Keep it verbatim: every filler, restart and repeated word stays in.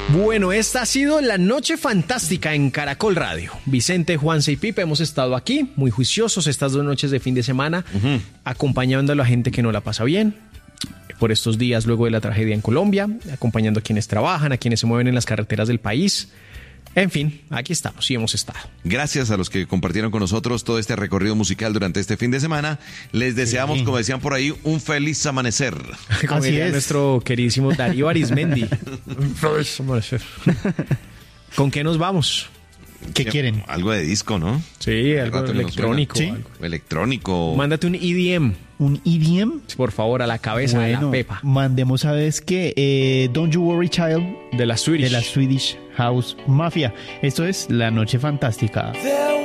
Bueno, esta ha sido la noche fantástica en Caracol Radio. Vicente, Juanse y Pipe hemos estado aquí, muy juiciosos estas dos noches de fin de semana, uh-huh. acompañando a la gente que no la pasa bien por estos días luego de la tragedia en Colombia, acompañando a quienes trabajan, a quienes se mueven en las carreteras del país. En fin, aquí estamos y hemos estado. Gracias a los que compartieron con nosotros todo este recorrido musical durante este fin de semana. Les deseamos, sí. como decían por ahí, un feliz amanecer. Como Así es. Nuestro queridísimo Darío Arismendi. Un feliz amanecer. ¿Con qué nos vamos? ¿Qué quieren? Algo de disco, ¿no? Sí, algo electrónico. ¿Sí? Algo. Electrónico. Mándate un E D M. ¿Un E D M? Por favor, a la cabeza bueno, de la Pepa. Mandemos, ¿sabes qué? Eh, Don't You Worry Child. De la Swedish. De la Swedish House Mafia. Esto es La Noche Fantástica.